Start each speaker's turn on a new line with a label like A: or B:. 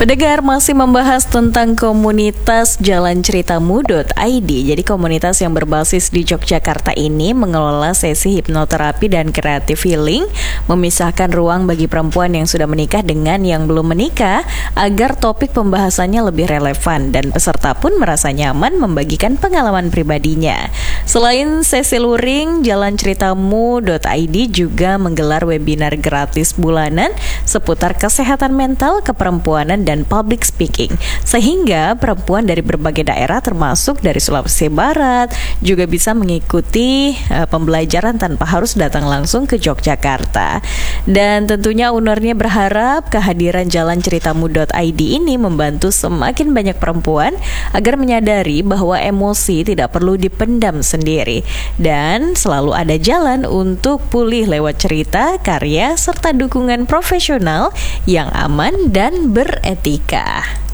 A: Pendengar masih membahas tentang komunitas jalanceritamu.id. Jadi komunitas yang berbasis di Yogyakarta ini mengelola sesi hipnoterapi dan creative healing, memisahkan ruang bagi perempuan yang sudah menikah dengan yang belum menikah agar topik pembahasannya lebih relevan dan peserta pun merasa nyaman membagikan pengalaman pribadinya. Selain sesi luring, jalanceritamu.id juga menggelar webinar gratis bulanan seputar kesehatan mental, keperempuanan dan public speaking, sehingga perempuan dari berbagai daerah termasuk dari Sulawesi Barat juga bisa mengikuti pembelajaran tanpa harus datang langsung ke Yogyakarta. Dan tentunya ownernya berharap kehadiran jalanceritamu.id ini membantu semakin banyak perempuan agar menyadari bahwa emosi tidak perlu dipendam sendiri dan selalu ada jalan untuk pulih lewat cerita, karya, serta dukungan profesional yang aman dan beretika.